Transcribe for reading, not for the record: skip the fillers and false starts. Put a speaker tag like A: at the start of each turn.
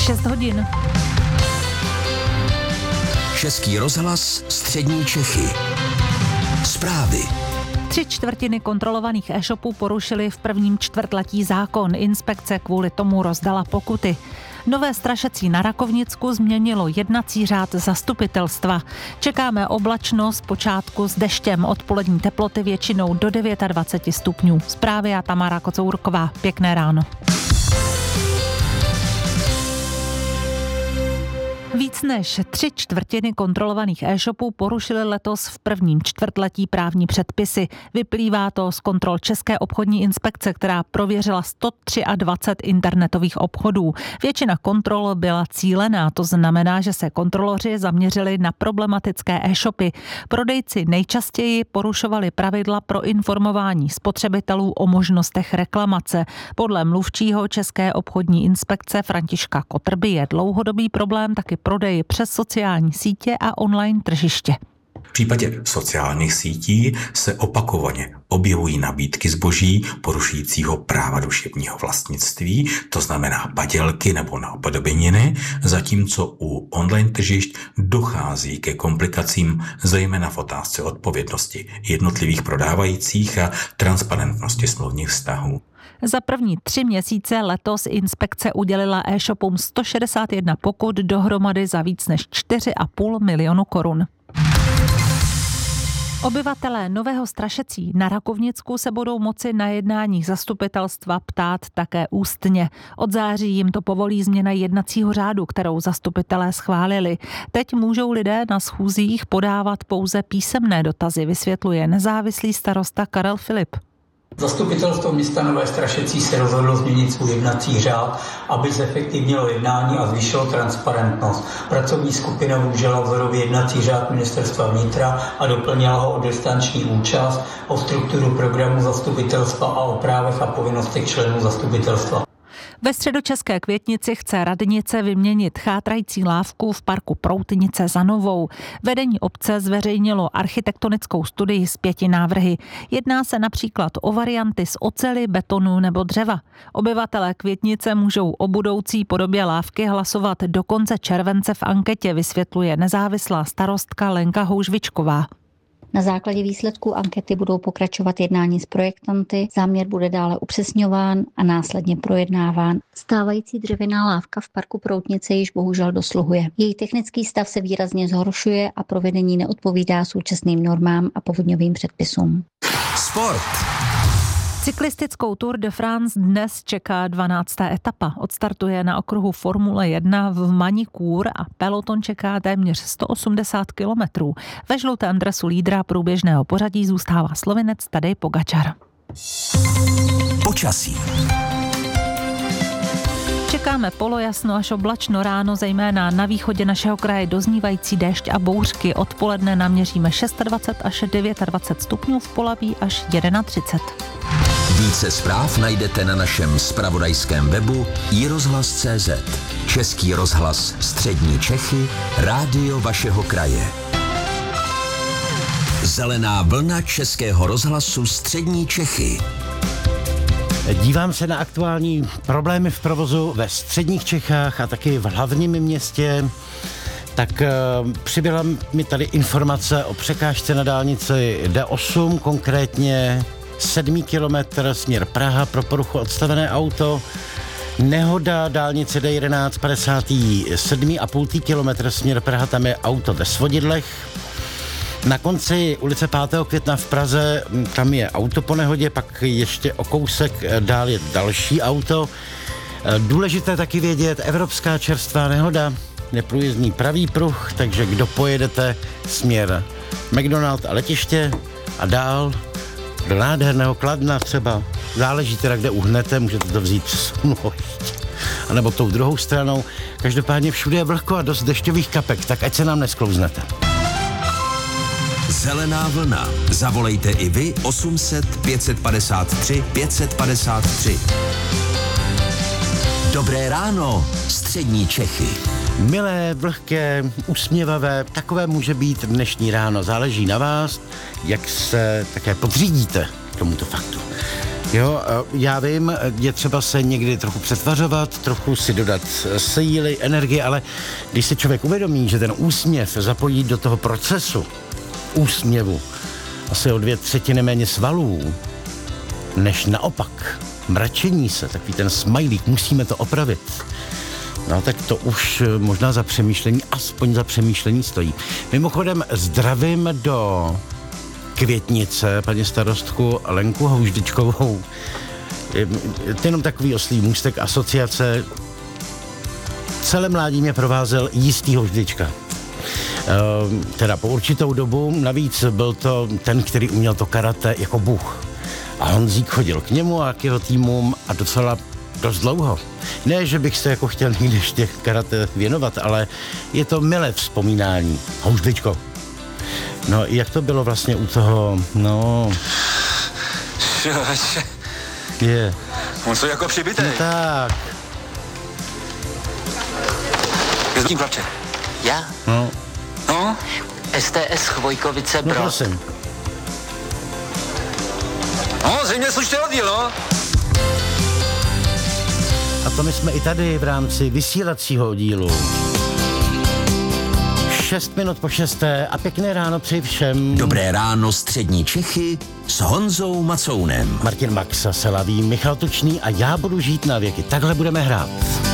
A: 6 hodin.
B: Český rozhlas Střední Čechy. Zprávy.
A: 3/4 kontrolovaných e-shopů porušily v prvním čtvrtletí zákon. Inspekce kvůli tomu rozdala pokuty. Nové strašecí na Rakovnicku změnilo jednací řád zastupitelstva. Čekáme oblačno zpočátku s deštěm, odpolední teploty většinou do 29 stupňů. Zprávy a Tamara Kocourková. Pěkné ráno. Víc než 3/4 kontrolovaných e-shopů porušily letos v prvním čtvrtletí právní předpisy. Vyplývá to z kontrol České obchodní inspekce, která prověřila 123 internetových obchodů. Většina kontrol byla cílená, to znamená, že se kontroloři zaměřili na problematické e-shopy. Prodejci nejčastěji porušovali pravidla pro informování spotřebitelů o možnostech reklamace. Podle mluvčího České obchodní inspekce Františka Kotrby je dlouhodobý problém taky prodej přes sociální sítě a online tržiště.
C: V případě sociálních sítí se opakovaně objevují nabídky zboží porušujícího práva duševního vlastnictví, to znamená padělky nebo napodobeniny, zatímco u online tržišť dochází ke komplikacím, zejména v otázce odpovědnosti jednotlivých prodávajících a transparentnosti smluvních vztahů.
A: Za první 3 měsíce letos inspekce udělila e-shopům 161 pokut dohromady za víc než 4,5 milionu korun. Obyvatelé Nového Strašecí na Rakovnicku se budou moci na jednáních zastupitelstva ptát také ústně. Od září jim to povolí změna jednacího řádu, kterou zastupitelé schválili. Teď můžou lidé na schůzích podávat pouze písemné dotazy, vysvětluje nezávislý starosta Karel Filip.
D: Zastupitelstvo města Nové Strašecí se rozhodlo změnit svůj jednací řád, aby zefektivnilo jednání a zvýšilo transparentnost. Pracovní skupina využila vzorový jednací řád ministerstva vnitra a doplnila ho o distanční účast, o strukturu programu zastupitelstva a o právech a povinnostech členů zastupitelstva.
A: Ve Středočeské Květnici chce radnice vyměnit chátrající lávku v parku Proutnice za novou. Vedení obce zveřejnilo architektonickou studii s 5 návrhy. Jedná se například o varianty z oceli, betonu nebo dřeva. Obyvatelé Květnice můžou o budoucí podobě lávky hlasovat do konce července v anketě, vysvětluje nezávislá starostka Lenka Houžvičková.
E: Na základě výsledků ankety budou pokračovat jednání s projektanty, záměr bude dále upřesňován a následně projednáván. Stávající dřevěná lávka v parku Proutnice již bohužel dosluhuje. Její technický stav se výrazně zhoršuje a provedení neodpovídá současným normám a povodňovým předpisům.
B: Sport.
A: Cyklistickou Tour de France dnes čeká 12. etapa. Odstartuje na okruhu Formule 1 v Magny-Cours a peloton čeká téměř 180 kilometrů. Ve žlutém dresu lídra průběžného pořadí zůstává Slovinec Tadej Pogačar.
B: Počasí.
A: Čekáme polojasno až oblačno ráno, zejména na východě našeho kraje doznívající déšť a bouřky. Odpoledne naměříme 26 až 29 stupňů, v Polaví až 31.
B: Více zpráv najdete na našem zpravodajském webu iRozhlas.cz. Český rozhlas Střední Čechy, rádio vašeho kraje. Zelená vlna Českého rozhlasu Střední Čechy.
F: Dívám se na aktuální problémy v provozu ve středních Čechách a taky v hlavním městě. Tak přibyla mi tady informace o překážce na dálnici D8, konkrétně 7. kilometr směr Praha pro poruchu odstavené auto. Nehoda dálnice D11 57,5 kilometr směr Praha, tam je auto ve svodidlech. Na konci ulice 5. května v Praze, tam je auto po nehodě, pak ještě o kousek dál je další auto. Důležité taky vědět, evropská čerstvá nehoda, neprůjezdný pravý pruh, takže kdo pojedete směr McDonald a letiště a dál do nádherného Kladna třeba, záleží teda, kde uhnete, můžete to vzít přes Úložiště, anebo tou druhou stranou. Každopádně všude je vlhko a dost dešťových kapek, tak ať se nám nesklouznete.
B: Zelená vlna. Zavolejte i vy 800 553 553. Dobré ráno, Střední Čechy.
F: Milé, vlhké, usměvavé, takové může být dnešní ráno. Záleží na vás, jak se také podřídíte tomuto faktu. Jo, já vím, je třeba se někdy trochu přetvařovat, trochu si dodat síly, energie, ale když si člověk uvědomí, že ten úsměv zapojí do toho procesu úsměvu asi o 2/3 méně svalů, než naopak mračení se, takový ten smajlík, musíme to opravit. No tak to už možná za přemýšlení, aspoň za přemýšlení stojí. Mimochodem zdravím do Květnice paní starostku Lenku Houždičkovou. Jenom takový oslý můstek asociace. Celé mládí mě provázel jistý Houždička. Teda po určitou dobu, navíc byl to ten, který uměl to karate jako bůh. A Honzík chodil k němu a k jeho týmům a docela dost dlouho. Ne, že bych se jako chtěl někdy ještě karate věnovat, ale je to milé vzpomínání. Houždičko. No, jak to bylo vlastně u toho, no... Je.
G: On jsou jako přibitej.
F: No tak.
G: Kdo s tím plače?
H: Já?
F: No.
G: No?
H: STS Chvojkovice
F: No
H: Brod.
F: prosím.
G: No, zřejmě slušný oddíl, no.
F: A to my jsme i tady v rámci vysílacího dílu. 6 minut po 6 a pěkné ráno přeji všem.
B: Dobré ráno střední Čechy s Honzou Macounem.
F: Martin Maxa se laví, Michal Tučný a já budu žít na věky. Takhle budeme hrát.